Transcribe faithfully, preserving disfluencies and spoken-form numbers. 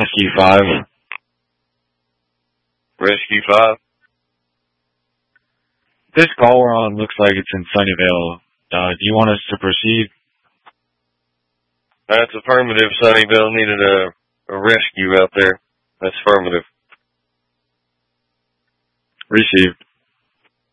Rescue five. Rescue five. This call we're on looks like it's in Sunnyvale. Uh, do you want us to proceed? That's affirmative. Sunnyvale needed a, a rescue out there. That's affirmative. Received.